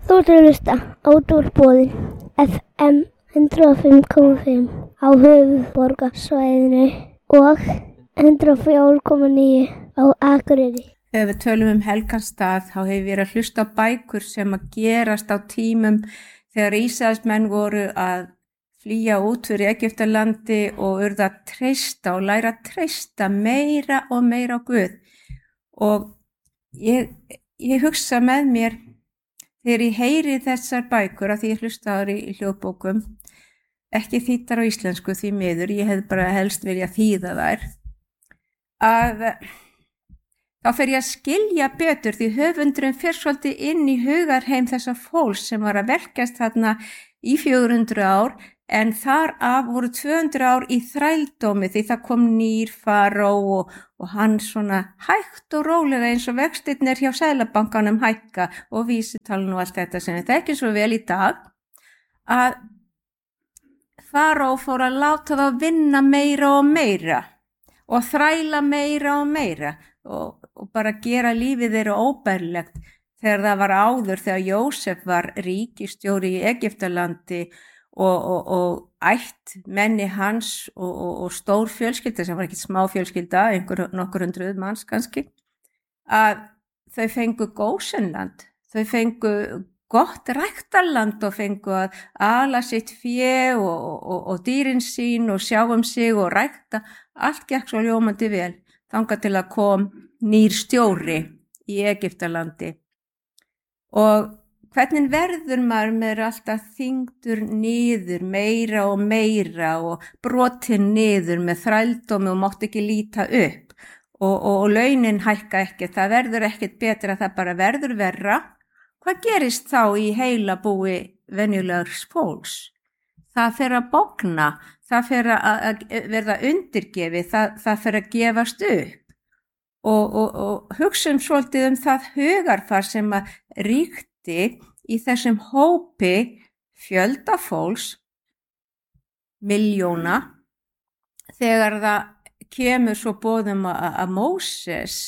Þú ert að hlusta á Útvarpsbóðin FM 105,5 á höfuðborgarsvæðinu og 104,9 á Akureyri. Þegar við tölum helgarstað þá hefur verið að hlusta á bækur sem að gerast á tímum þegar Ísraelsmenn voru að flýja út fyrir Egyptalandi og urðu að treysta og læra að treysta meira og meira á Guð. Og ég hugsa með mér þegar ég heyri þessar bækur, af því ég hlusta á þær í hljóðbókum, ekki þýddar á íslensku því miður, ég hef bara helst vilja þýða þær, að þá fer ég að skilja betur því höfundurinn fer svolítið inn í hugarheim þessa fólks sem var að verkast þarna í 400 ár, en þar af voru 200 ár í þrældómi því það kom nýr faró og hann svona hægt og rólega eins og vextirnir hjá Seðlabankanum hækka og vísitalan og allt þetta sem við þekkjum svo vel í dag, að faró fór að láta þá vinna meira og meira og þræla meira og meira og bara gera lífið þeirra óbærilegt þegar það var áður þegar Jósef var ríkisstjóri í Egyptalandi og ætt menni hans og stór fjölskylda sem var ekki smá fjölskylda, nokkur hundruð manns kannski, að þau fengu Gósenland, þau fengu gott ræktarland og fengu að ala sitt fé og dýrin sín og sjá sig og rækta, allt gekk svo ljómandi vel, þangað til að kom nýr stjóri í Egyptalandi. Og hvernig verður maður með alltaf þyngdur niður meira og brotin niður með þrældómi og mátt ekki líta upp og launin hækka ekki, það verður ekkert betra, það bara verður verra. Hvað gerist þá í heila búi venjulegs fólks? Það fer að bogna, það fer að verða undirgefi, það fer að gefast upp og hugsun svolítið það hugarfar sem að ríkti í þessum hópi fjölda fólks, milljóna, þegar það kemur svo boðum að Móses,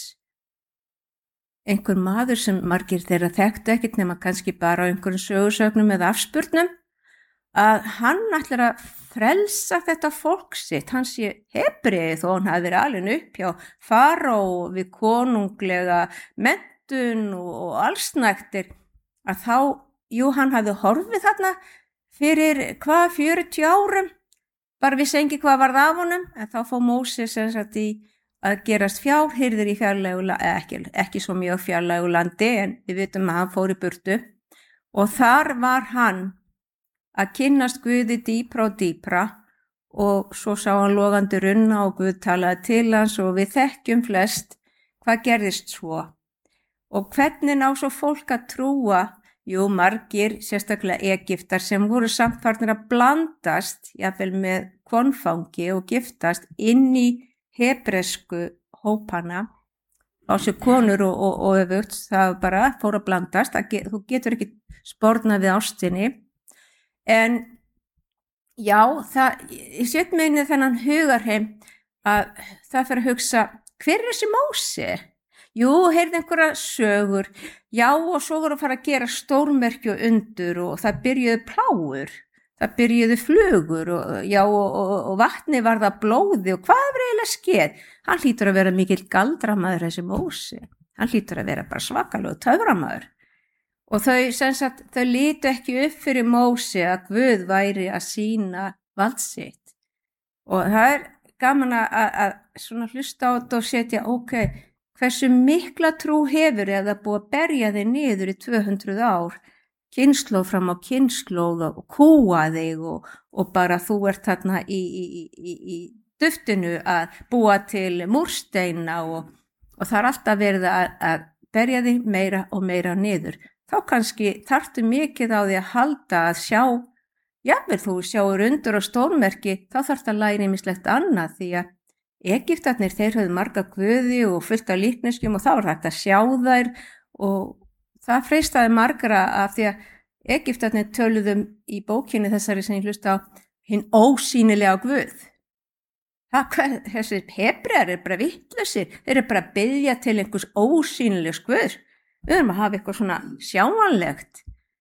einhver maður sem margir þeirra þekktu ekkert nema kannski bara á einhverjum sögusögnum eða afspurnum, að hann ætlar að frelsa þetta fólk sitt, hann sé Hebreið og hann hafi verið alveg upp hjá faró við konunglega menntun og allsnægtir, að þá, hann hafði horfið þarna fyrir 40 árum, bara vissi engi hvað varð af honum, en þá fór Móses sem sagt í að gerast fjárhirðir í fjarlægu, ekki svo mjög fjarlægu landi, en við vitum að hann fór í burtu, og þar var hann að kynnast Guði dýpra og dýpra, og svo sá hann logandi runna og Guð talaði til hans og við þekkjum flest hvað gerðist svo. Og hvernig á svo fólk að trúa? Margir, sérstaklega Egyptar sem voru samt farnir að blandast, jafnvel með konfangi og giftast inn í hebresku hópana, á sér konur og öfugt, það bara fór að blandast, þú getur ekki spornað við ástinni, en ég set mig inn í þennan hugarheim að það fer að hugsa, hver er þessi Móse? Heyrði einhverja sögur, og svo voru að fara að gera stórmerki og undur og það byrjuðu plágur, það byrjuðu flugur og vatni var það blóði og hvað var eiginlega skeð? Hann hlýtur að vera mikill galdramaður þessi Móse, hann hlýtur að vera bara svakalegur töframaður. Og þau litu ekki upp fyrir Móse að Guð væri að sýna vald sitt. Og það er gaman að svona hlusta á þetta og setja, hversu mikla trú hefur eða búið að berja þig niður í 200 ár, kynslóð fram á kynslóð og kúa þig og bara þú ert þarna í duftinu að búa til múrsteina og það er alltaf verið að berja þig meira og meira niður. Þá kannski þarftu mikið á því að halda að sjá, jafnvel þú sjáur undur og stórmerki, þá þarftu að læra ýmislegt annað því að Egyptarnir, þeir höfðu marga guði og fullt af líkneskjum og þá var þetta að sjá þær og það freistaði margra af því að Egyptarnir töluðum í bókinni þessari sem ég hlusta á hinn ósýnilega Guð. Þessir Hebrear bara vitlausir, þeir bara að biðja til einhvers ósýnilegs Guðs. Við höfum að hafa eitthvað svona sjáanlegt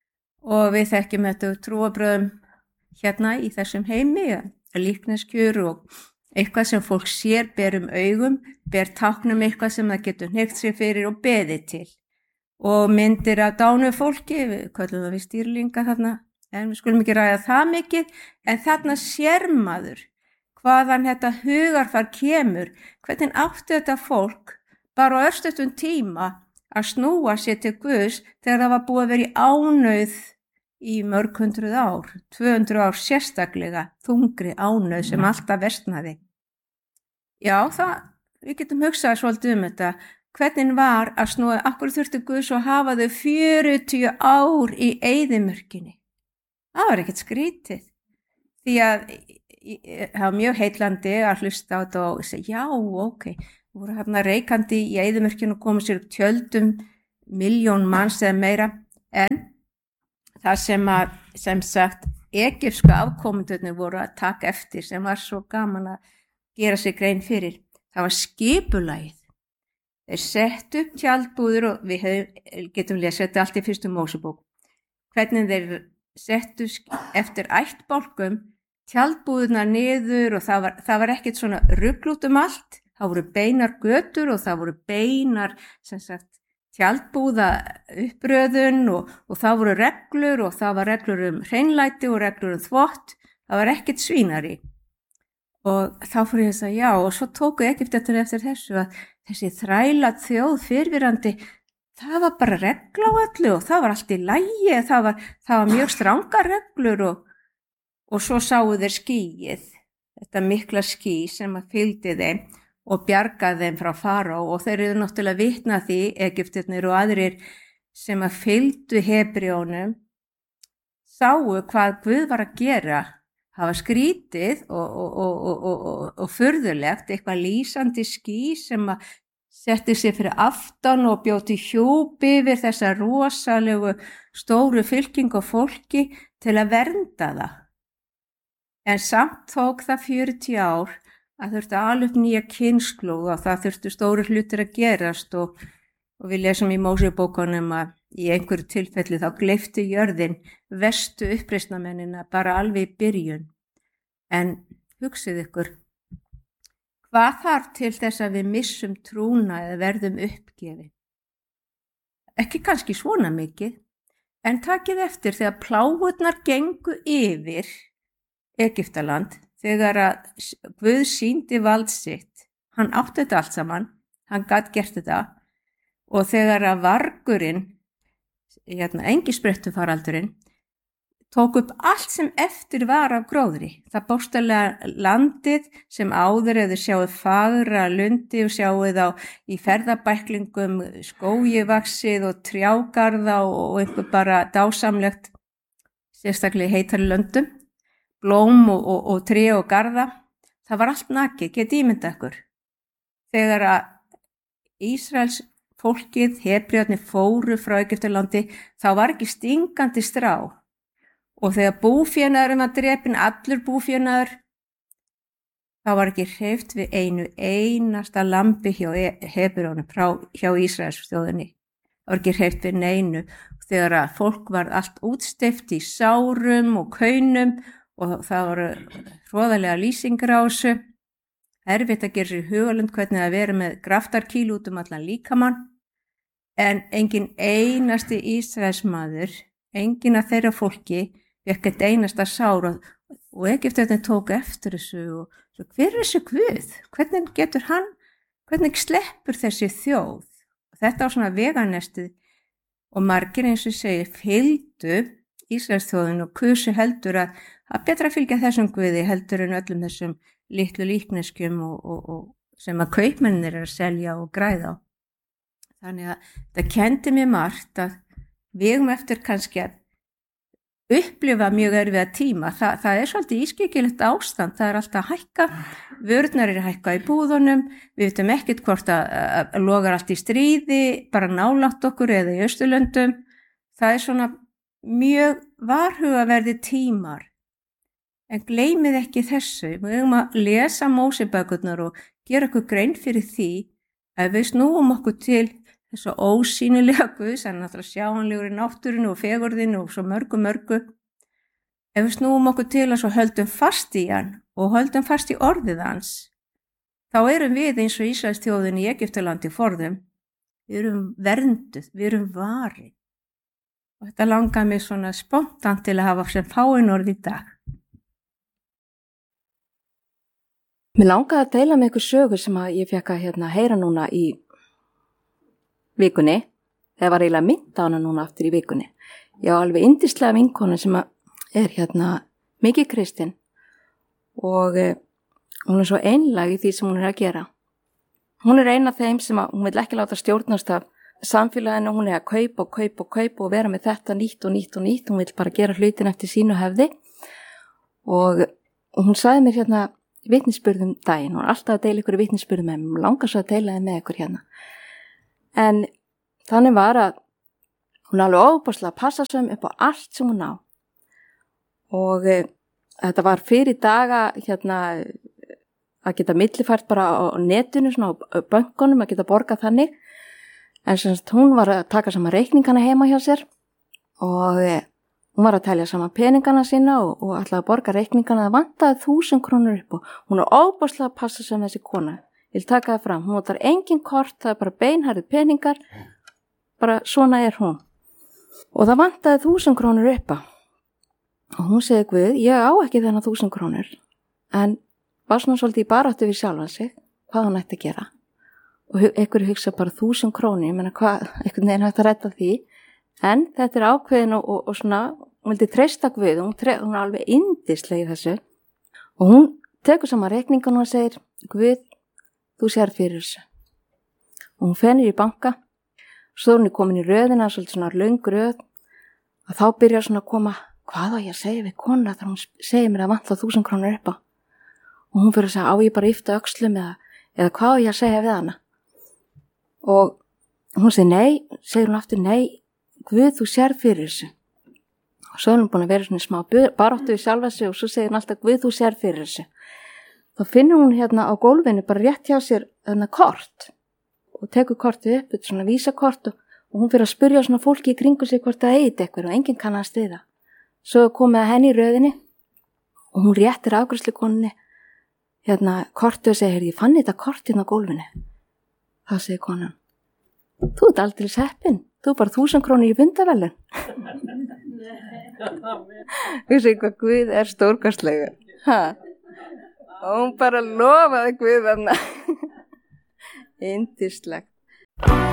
og við þekkjum þetta trúarbrögðum hérna í þessum heimi, líkneskjur og eitthvað sem fólk sér, ber augum, ber táknum eitthvað sem það getur hneykt sig fyrir og beðið til. Og myndir af dánu fólki, við köllum það við stýrlinga þarna, en við skulum ekki ræða það mikið, en þarna sér maður hvaðan þetta hugarfar kemur, hvernig átti þetta fólk bara á örstuttum tíma að snúa sér til Guðs þegar það var búið að vera í ánauð í mörg 100 ár, 200 ár sérstaklega, þungri ánauð sem alltaf versnaði. Já, við getum hugsað svolítið þetta, hvernig var að snúa, akkur þurfti Guðs að hafa þau 40 ár í eyðimörkinni. Það var ekkert skrítið, því að það var mjög heillandi að hlusta á þetta og segja, já, ok, voru hérna reikandi í eyðimörkinu og komu sér upp tjöldum, 1.000.000 manns eða meira, en það sem sagt, egypsku afkomendurnir voru að taka eftir, sem var svo gaman að gera sig grein fyrir, það var skipulagið. Þeir settu upp tjaldbúður og við getum lesið þetta allt í fyrstu Mósebók. Hvernig þeir settu eftir ættbálkum tjaldbúðurnar niður og það var ekkert svona rugl út allt. Það voru beinar götur og það voru beinar sem sagt, tjaldbúða uppröðun og það voru reglur og það var reglur hreinlæti og reglur þvott. Það var ekkert svínari. Og þá fór ég að segja já og svo tóku Egyptar eftir þessu að þessi þræla þjóð fyrrverandi, það var bara regla á öllu og það var allt í lagi, það var mjög strangar reglur og svo sáu þeir skýið, þetta mikla ský sem að fylgdi þeim og bjargaði þeim frá faró og þeir eru náttúrulega vitna því, Egyptarnir og aðrir sem að fylgdu Hebreónum, sáu hvað Guð var að gera. Það var skrítið og furðulegt, eitthvað lýsandi ský sem að setti sig fyrir aftan og bjóti hjúpi yfir þessa rosalegu stóru fylkingu fólki til að vernda það. En samt tók það 40 ár að þurfti að ala upp nýja kynslóð og það þurfti stóru hlutir að gerast og við lesum í Mósebókunum að í einhverju tilfelli þá gleypti jörðin verstu uppreisnarmennina bara alveg í byrjun. En hugsið ykkur, hvað þarf til þess að við missum trúna eða verðum uppgefin? Ekki kannski svona mikið, en takið eftir þegar plágurnar gengu yfir Egyptaland, þegar að Guð sýndi vald sitt, hann átti þetta allt saman, hann gat gert þetta, og þegar að vargurinn, engisbrettufaraldurinn, tók upp allt sem eftir var af gróðri. Það bókstaflega landið sem áður eða sjáu fagra lundi og sjáu þá í ferðabæklingum skógivaxið og trjágarða og einhver bara dásamlegt, sérstaklega heitari löndum, blóm og tré og garða. Það var allt nakið, getið ímynda ykkur. Þegar að Ísraels fólkið, Hebrearnir fóru frá Egyptalandi, þá var ekki stingandi strá. Og þegar búfénaðurinn var drepinn, allur búfénaður, þá var ekki hreyft við einu einasta lambi hjá Hebreunum, hjá Ísraels þjóðinni. Það var ekki hreyft við neinu. Þegar að fólk var allt útsteypt í sárum og kaunum og það voru hroðalega lýsingar á þessu. Erfitt að gera sér hugalund hvernig að vera með graftarkíl út allan líkamann. En engin einasti Ísraelsmaður, engin af þeirra fólki, ekkert einasta sár og Egyptarnir tóku eftir þessu og svo, hver þessi Guð? Hvernig sleppur þessi þjóð? Og þetta á svona veganestið og margir eins og segir fylgdu Ísraelsþjóðin og kusu heldur að betra fylgja þessum Guði heldur en öllum þessum litlu líkneskjum og sem að kaupmennir að selja og græða á. Þannig að það kenndi mér margt að við eigum eftir kannski að upplifa mjög erfiða tíma. Það er svolítið ískyggilegt ástand, það er alltaf að hækka, vörurnar eru að hækka í búðunum, við veitum ekkert hvort að logar allt í stríði, bara nálægt okkur eða í Austurlöndum. Það er svona mjög varhugaverði tímar. En gleymið ekki þessu, við eigum að lesa Mósebækurnar og gera okkur grein fyrir því að við snúum okkur til þessu ósýnilega Guð sem er náttúrulega sjáanlegur í náttúrinu og fegurðinu og svo mörgu. Ef við snúum okkur til hans og höldum fast í hann og höldum fast í orðið hans, þá erum við eins og Ísraelsþjóðin í Egyptalandi forðum. Við erum vernduð, við erum varin. Og þetta langaði mig svona spontant til að hafa sem fáin orð í dag. Mér langaði að deila með ykkur sögur sem að ég fekk að heyra núna í vikunni. Það var eiginlega mynd á hana núna aftur í vikunni. Ég á alveg yndislega vinkonu sem er mikið kristin og hún er svo einlæg í því sem hún er að gera. Hún er ein af þeim sem hún vil ekki láta stjórnast af samfélaginu, hún er að kaupa og vera með þetta nýtt. Hún vil bara gera hlutin eftir sínu hefði og hún sagði mér vitnisspurðum daginn, hún er alltaf að deila ykkur vitnisspurðum með mér, langar svo að deila þeim með ykkur En þannig var að hún alveg óbúslega að passa sem upp á allt sem hún á og þetta var fyrir daga að geta millifært bara á netinu, svona á bönkunum, að geta borgað þannig. En semst hún var að taka saman reikningana heima hjá sér og hún var að telja saman peningana sína og ætlaði að borga reikningana. Það vantaði 1000 krónur upp og hún er óbúslega að passa sem þessi kona. Ég vil taka það fram, hún notar engin kort, það er bara beinharði peningar, bara svona er hún. Og það vantaði 1000 krónur upp á. Og hún segi Guð, ég á ekki þennan 1000 krónur, en var svona svolítið í baráttu við sjálfan sig, hvað hún ætti að gera. Og einhverju hugsa bara 1000 krónur, ég meina hvað, einhvern veginn hægt að redda því, en þetta er ákveðin og svona, hún vildi treysta Guð, hún er alveg yndisleg í þessu. Og hún tekur saman reikningan og segir, Guð, þú sér fyrir þessu. Og hún fennir í banka, svo hún er komin í röðina, svolítið svona löng röð, og þá byrjar svona að koma, hvað á ég að segja við konuna þegar hún segir mér að vanta 1000 krónur upp á. Og hún fyrir að segja, á ég bara yfta öxlum eða hvað á ég að segja við hana. Og hún segir hún aftur, nei, Guð, þú sér fyrir þessu. Og svo er hún búin að vera svona smá baráttu við sjálfa sig og svo segir hún alltaf, Guð, þú sér fyrir þessu. Þá finnur hún á gólfinu bara rétt hjá sér kort og tekur kortið upp, þetta svona vísakort og hún fyrir að spyrja svona fólki í kringu sig hvort það eigi eitthvað og enginn kannast við það. Svo komið að henni í röðinni og hún réttir afgreiðslukonunni kortið og segir, ég fann þetta kort á gólfinu. Þá segir konan, þú ert aldrei heppin, þú bara 1000 krónur í fundavelun. Þú segir hvað Guð er stórkostlegur. Og hún bara lofaði Guð þarna. Yndislegt.